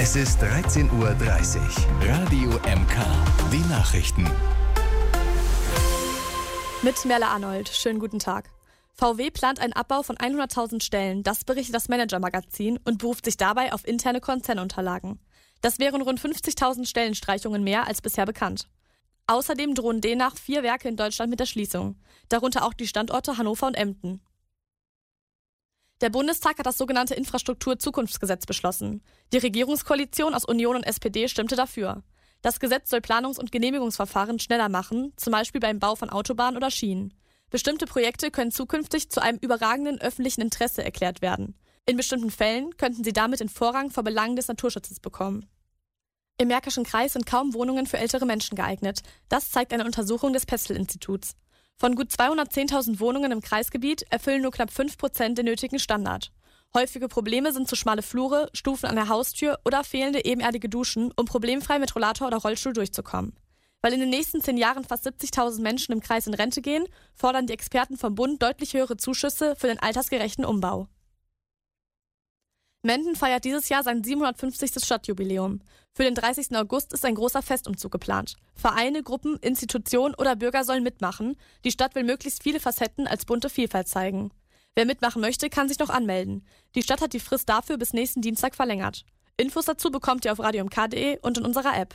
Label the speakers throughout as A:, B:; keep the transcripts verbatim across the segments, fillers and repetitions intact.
A: Es ist dreizehn Uhr dreißig. Radio M K. Die Nachrichten.
B: Mit Merle Arnold. Schönen guten Tag. V W plant einen Abbau von hunderttausend Stellen. Das berichtet das Manager-Magazin und beruft sich dabei auf interne Konzernunterlagen. Das wären rund fünfzigtausend Stellenstreichungen mehr als bisher bekannt. Außerdem drohen demnach vier Werke in Deutschland mit der Schließung, darunter auch die Standorte Hannover und Emden. Der Bundestag hat das sogenannte Infrastruktur-Zukunftsgesetz beschlossen. Die Regierungskoalition aus Union und S P D stimmte dafür. Das Gesetz soll Planungs- und Genehmigungsverfahren schneller machen, zum Beispiel beim Bau von Autobahnen oder Schienen. Bestimmte Projekte können zukünftig zu einem überragenden öffentlichen Interesse erklärt werden. In bestimmten Fällen könnten sie damit den Vorrang vor Belangen des Naturschutzes bekommen. Im Märkischen Kreis sind kaum Wohnungen für ältere Menschen geeignet. Das zeigt eine Untersuchung des Pestel-Instituts. Von gut zweihundertzehntausend Wohnungen im Kreisgebiet erfüllen nur knapp fünf Prozent den nötigen Standard. Häufige Probleme sind zu schmale Flure, Stufen an der Haustür oder fehlende ebenerdige Duschen, um problemfrei mit Rollator oder Rollstuhl durchzukommen. Weil in den nächsten zehn Jahren fast siebzigtausend Menschen im Kreis in Rente gehen, fordern die Experten vom Bund deutlich höhere Zuschüsse für den altersgerechten Umbau. Menden feiert dieses Jahr sein siebenhundertfünfzigstes Stadtjubiläum. Für den dreißigsten August ist ein großer Festumzug geplant. Vereine, Gruppen, Institutionen oder Bürger sollen mitmachen. Die Stadt will möglichst viele Facetten als bunte Vielfalt zeigen. Wer mitmachen möchte, kann sich noch anmelden. Die Stadt hat die Frist dafür bis nächsten Dienstag verlängert. Infos dazu bekommt ihr auf radio m k punkt de und in unserer App.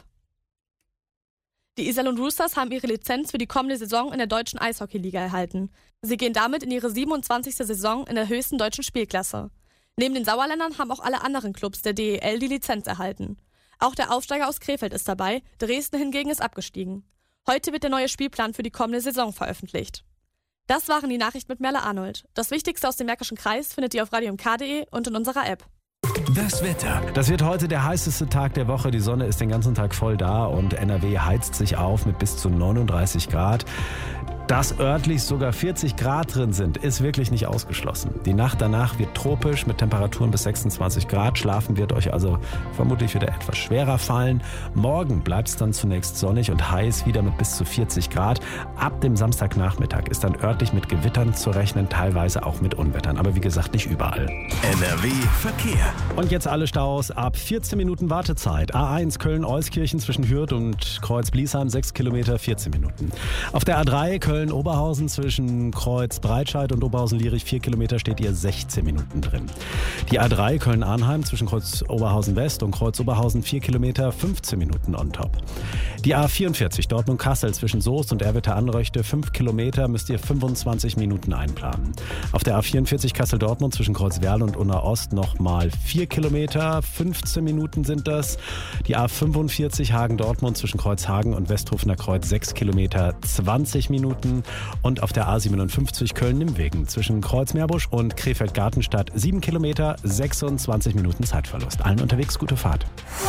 B: Die Iserlohn Roosters haben ihre Lizenz für die kommende Saison in der deutschen Eishockeyliga erhalten. Sie gehen damit in ihre siebenundzwanzigste Saison in der höchsten deutschen Spielklasse. Neben den Sauerländern haben auch alle anderen Clubs der D E L die Lizenz erhalten. Auch der Aufsteiger aus Krefeld ist dabei, Dresden hingegen ist abgestiegen. Heute wird der neue Spielplan für die kommende Saison veröffentlicht. Das waren die Nachrichten mit Merle Arnold. Das Wichtigste aus dem Märkischen Kreis findet ihr auf radio m k punkt de und in unserer App.
A: Das Wetter.
C: Das wird heute der heißeste Tag der Woche. Die Sonne ist den ganzen Tag voll da und N R W heizt sich auf mit bis zu neununddreißig Grad. Dass örtlich sogar vierzig Grad drin sind, ist wirklich nicht ausgeschlossen. Die Nacht danach wird tropisch mit Temperaturen bis sechsundzwanzig Grad. Schlafen wird euch also vermutlich wieder etwas schwerer fallen. Morgen bleibt es dann zunächst sonnig und heiß, wieder mit bis zu vierzig Grad. Ab dem Samstagnachmittag ist dann örtlich mit Gewittern zu rechnen, teilweise auch mit Unwettern. Aber wie gesagt, nicht überall.
A: N R W Verkehr.
C: Und jetzt alle Staus ab vierzehn Minuten Wartezeit. A eins Köln-Euskirchen zwischen Hürth und Kreuz-Bliesheim, sechs Kilometer, vierzehn Minuten. Auf der A drei Köln-Oberhausen zwischen Kreuz-Breitscheid und Oberhausen-Lierich, vier Kilometer, steht ihr sechzehn Minuten drin. Die A drei Köln-Arnheim zwischen Kreuz-Oberhausen-West und Kreuz-Oberhausen, vier Kilometer, fünfzehn Minuten on top. Die A vierundvierzig Dortmund-Kassel zwischen Soest und Erwitte-Anröchte, fünf Kilometer, müsst ihr fünfundzwanzig Minuten einplanen. Auf der A vierundvierzig Kassel-Dortmund zwischen Kreuzwerl und Unna-Ost nochmal vier Kilometer, fünfzehn Minuten sind das. Die A fünfundvierzig Hagen-Dortmund zwischen Kreuzhagen und Westhofener Kreuz, sechs Kilometer, zwanzig Minuten. Und auf der A siebenundfünfzig Köln-Nimmwegen zwischen Kreuz-Meerbusch und Krefeld-Gartenstadt, sieben Kilometer, sechsundzwanzig Minuten Zeitverlust. Allen unterwegs gute Fahrt.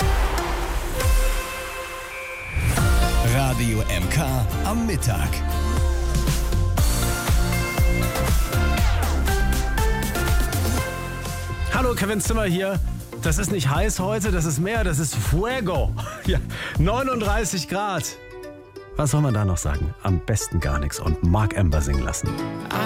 A: Radio M K am Mittag.
C: Hallo, Kevin Zimmer hier. Das ist nicht heiß heute, das ist Meer, das ist Fuego. Ja, neununddreißig Grad. Was soll man da noch sagen? Am besten gar nichts und Mark Amber singen lassen.